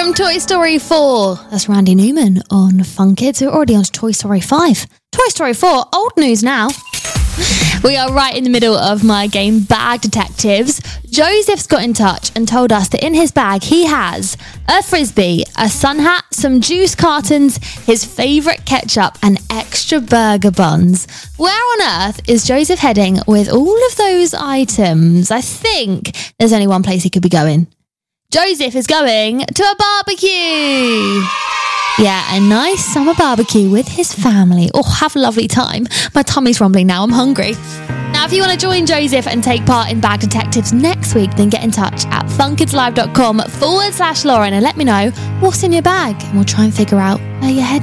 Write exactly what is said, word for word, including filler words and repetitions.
from Toy Story four. That's Randy Newman on Fun Kids. We're already on to Toy Story five. Toy Story four, old news now. We are right in the middle of my game Bag Detectives. Joseph's got in touch and told us that in his bag he has a frisbee, a sun hat, some juice cartons, his favourite ketchup and extra burger buns. Where on earth is Joseph heading with all of those items? I think there's only one place he could be going. Joseph is going to a barbecue. Yeah, a nice summer barbecue with his family. Oh, have a lovely time. My tummy's rumbling now. I'm hungry. Now, if you want to join Joseph and take part in Bag Detectives next week, then get in touch at funkidslive.com forward slash Lauren and let me know what's in your bag. And we'll try and figure out where you're heading.